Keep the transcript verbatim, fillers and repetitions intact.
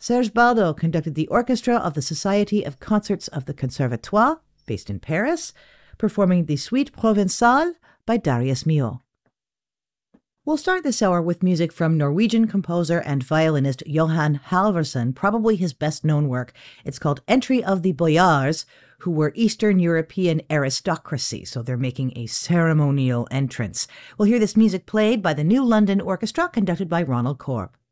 Serge Bardot conducted the orchestra of the Society of Concerts of the Conservatoire, based in Paris, performing the Suite Provençale by Darius Milhaud. We'll start this hour with music from Norwegian composer and violinist Johan Halvorsen, probably his best-known work. It's called Entry of the Boyars, who were Eastern European aristocracy, so they're making a ceremonial entrance. We'll hear this music played by the New London Orchestra, conducted by Ronald Korb.